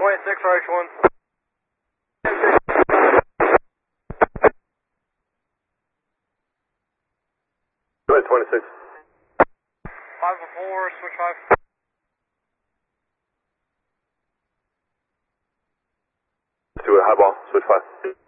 26 RH1. Go ahead, 26. 504, switch 5. To a high ball, switch 5.